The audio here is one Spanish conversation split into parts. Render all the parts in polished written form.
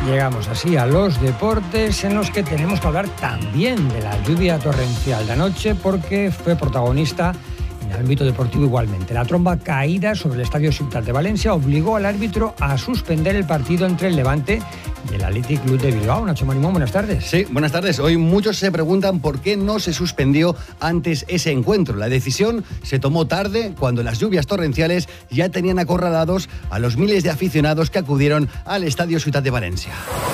Llegamos así a los deportes, en los que tenemos que hablar también de la lluvia torrencial de anoche, porque fue protagonista en el ámbito deportivo igualmente. La tromba caída sobre el estadio Ciutat de Valencia obligó al árbitro a suspender el partido entre el Levante y el Athletic Club de Bilbao. Nacho Marimón, buenas tardes. Sí, buenas tardes. Hoy muchos se preguntan por qué no se suspendió antes ese encuentro. La decisión se tomó tarde, cuando las lluvias torrenciales ya tenían acorralados a los miles de aficionados que acudieron al estadio Ciutat de Valencia.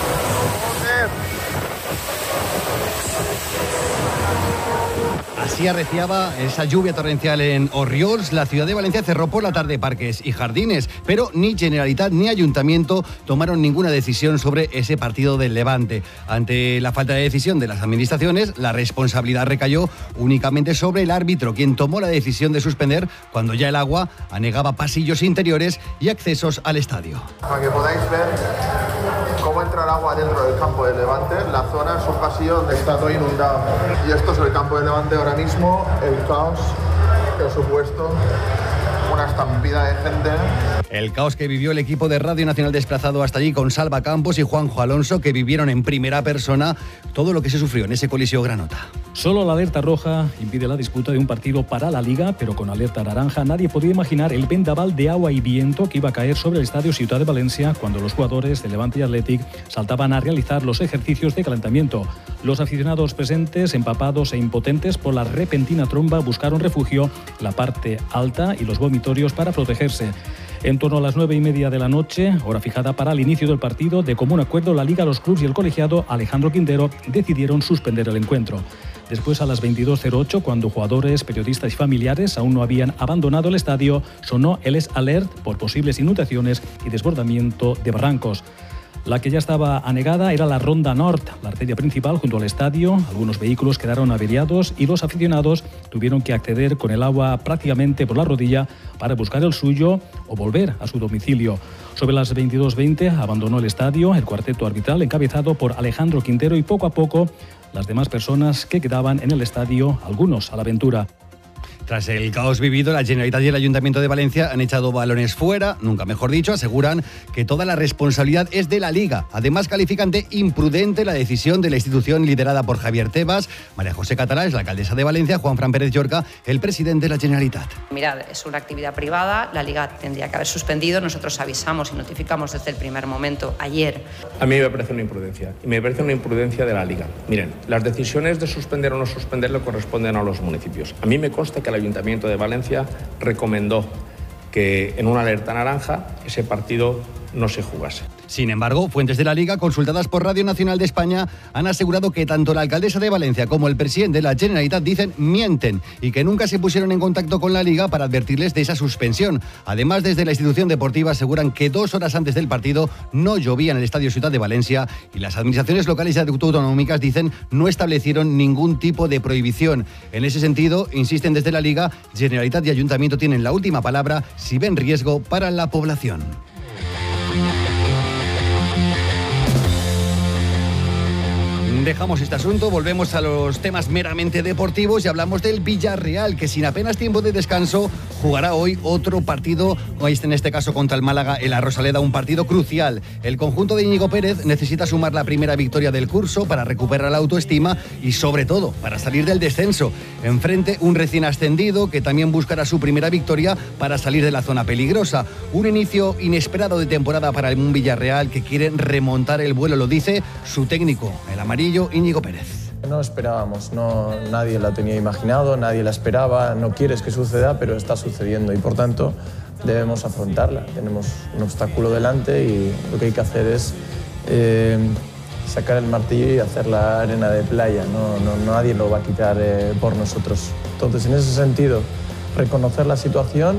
Así arreciaba esa lluvia torrencial en Orriols. La ciudad de Valencia cerró por la tarde parques y jardines, pero ni Generalitat ni Ayuntamiento tomaron ninguna decisión sobre ese partido del Levante. Ante la falta de decisión de las administraciones, la responsabilidad recayó únicamente sobre el árbitro, quien tomó la decisión de suspender cuando ya el agua anegaba pasillos interiores y accesos al estadio. Para que podáis ver cómo entra el agua dentro del campo del Levante, la zona es un pasillo donde está todo inundado. Y esto es el campo del Levante ahora mismo, el caos que ha supuesto una estampida de gente. El caos que vivió el equipo de Radio Nacional desplazado hasta allí con Salva Campos y Juanjo Alonso, que vivieron en primera persona todo lo que se sufrió en ese Coliseo Granota. Solo la alerta roja impide la disputa de un partido para la Liga, pero con alerta naranja nadie podía imaginar el vendaval de agua y viento que iba a caer sobre el estadio Ciutat de Valencia cuando los jugadores de Levante y Athletic saltaban a realizar los ejercicios de calentamiento. Los aficionados presentes, empapados e impotentes por la repentina tromba, buscaron refugio en la parte alta y los vomitorios para protegerse. En torno a las 9:30 de la noche, hora fijada para el inicio del partido, de común acuerdo la Liga, los clubs y el colegiado Alejandro Quintero decidieron suspender el encuentro. Después, a las 22:08, cuando jugadores, periodistas y familiares aún no habían abandonado el estadio, sonó el alert por posibles inundaciones y desbordamiento de barrancos. La que ya estaba anegada era la Ronda Nord, la arteria principal junto al estadio. Algunos vehículos quedaron averiados y los aficionados tuvieron que acceder con el agua prácticamente por la rodilla para buscar el suyo o volver a su domicilio. Sobre las 22:20 abandonó el estadio el cuarteto arbitral encabezado por Alejandro Quintero y poco a poco las demás personas que quedaban en el estadio, algunos a la aventura. Tras el caos vivido, la Generalitat y el Ayuntamiento de Valencia han echado balones fuera, nunca mejor dicho. Aseguran que toda la responsabilidad es de la Liga. Además, califican de imprudente la decisión de la institución liderada por Javier Tebas. María José Catalá es la alcaldesa de Valencia, Juanfran Pérez Llorca, el presidente de la Generalitat. Mirad, es una actividad privada, la Liga tendría que haber suspendido. Nosotros avisamos y notificamos desde el primer momento, ayer. A mí me parece una imprudencia, y me parece una imprudencia de la Liga. Miren, las decisiones de suspender o no suspender le corresponden a los municipios. A mí me consta que el Ayuntamiento de Valencia recomendó que en una alerta naranja ese partido no se jugase. Sin embargo, fuentes de la Liga, consultadas por Radio Nacional de España, han asegurado que tanto la alcaldesa de Valencia como el presidente de la Generalitat mienten y que nunca se pusieron en contacto con la Liga para advertirles de esa suspensión. Además, desde la institución deportiva aseguran que 2 horas antes del partido no llovía en el estadio Ciutat de Valencia y las administraciones locales y autonómicas no establecieron ningún tipo de prohibición. En ese sentido, insisten desde la Liga, Generalitat y Ayuntamiento tienen la última palabra si ven riesgo para la población. Dejamos este asunto, volvemos a los temas meramente deportivos y hablamos del Villarreal, que sin apenas tiempo de descanso jugará hoy otro partido, en este caso contra el Málaga en la Rosaleda, un partido crucial. El conjunto de Íñigo Pérez necesita sumar la primera victoria del curso para recuperar la autoestima y sobre todo para salir del descenso. Enfrente un recién ascendido que también buscará su primera victoria para salir de la zona peligrosa. Un inicio inesperado de temporada para un Villarreal que quiere remontar el vuelo, lo dice su técnico, el amarillo Íñigo Pérez. No esperábamos, nadie la tenía imaginado, nadie la esperaba, no quieres que suceda, pero está sucediendo y por tanto debemos afrontarla. Tenemos un obstáculo delante y lo que hay que hacer es sacar el martillo y hacer la arena de playa. Nadie lo va a quitar por nosotros. Entonces, en ese sentido, reconocer la situación